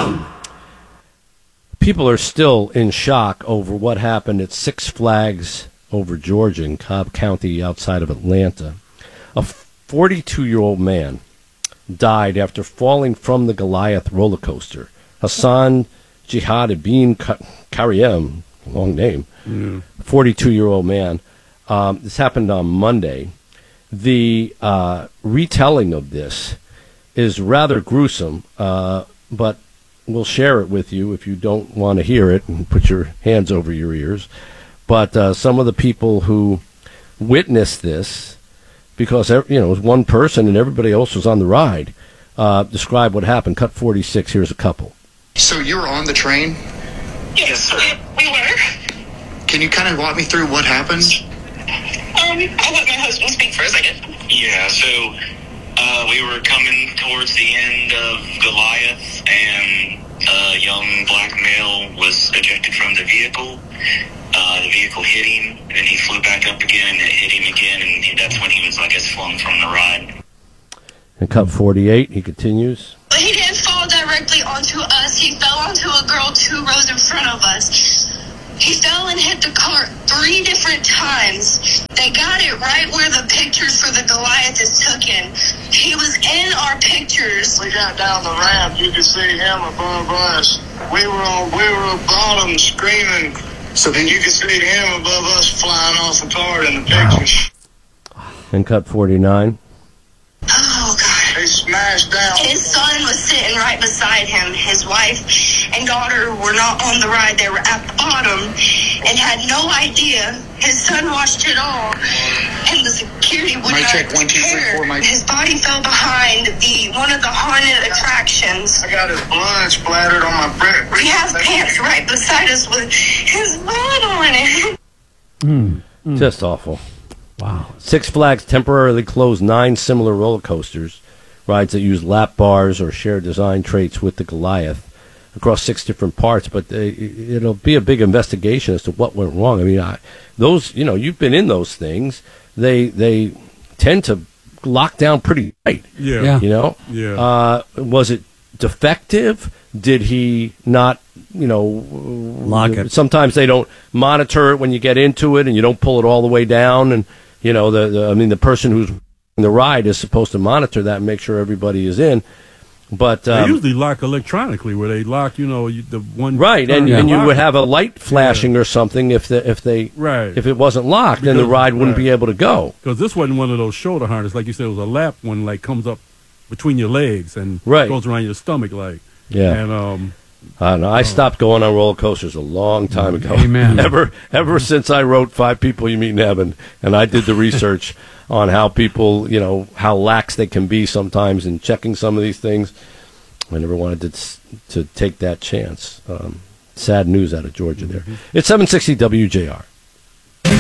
People are still in shock over what happened at Six Flags over Georgia in Cobb County outside of Atlanta. A 42-year-old man died after falling from the Goliath roller coaster. Hassan Jihad Ibn Kariem, long name, 42-year-old man. This happened on Monday. The retelling of this is rather gruesome, but we'll share it with you if you don't want to hear it and put your hands over your ears. But some of the people who witnessed this, because it was one person and everybody else was on the ride, describe what happened. Cut 46, here's a couple. So you were on the train? Yes, sir. We were. Can you kind of walk me through what happened? I'll let my husband speak for a second. Yeah, so we were coming towards the end of Goliath, and a young black male was ejected from the vehicle. The vehicle hit him, and then he flew back up again, and it hit him again, and that's when he was, I guess, flung from the ride. And cut 48, he continues. But he didn't fall directly onto us. He fell onto a girl 2 rows in front of us. He fell and hit the car 3 different times. They got it right where the pictures for the Goliath is taken. He was in our pictures. We got down the ramp. You could see him above us. We were bottom screaming. So then you could see him above us flying off apart in the pictures. And cut 49. Oh, God. He smashed down. His son was sitting right beside him. His wife and daughter were not on the ride. They were at the bottom and had no idea. His son watched it all, and the security would not check 1, 2, 3, 4, His body fell behind one of the haunted attractions. I got his blood splattered on my brick. We have pants right beside us with his blood on it. Just awful. Wow. Six Flags temporarily closed 9 similar roller coasters, rides that use lap bars or share design traits with the Goliath, across 6 different parts. But it'll be a big investigation as to what went wrong. I mean, those, you've been in those things. They tend to lock down pretty tight. Yeah. Yeah. Was it defective? Did he not, lock it? Sometimes they don't monitor it when you get into it, and you don't pull it all the way down. And the person who's in the ride is supposed to monitor that and make sure everybody is in. But they usually lock electronically, where they lock, the one right, and you would have a light flashing or something if it wasn't locked, then the ride wouldn't be able to go. Because this wasn't one of those shoulder harness, like you said, it was a lap one, like comes up between your legs and goes around your stomach, like. Yeah. And I don't know. I stopped going on roller coasters a long time ago. Amen. Ever since I wrote 5 People You Meet in Heaven, and I did the research on how people, how lax they can be sometimes in checking some of these things. I never wanted to take that chance. Sad news out of Georgia there. It's 760 WJR.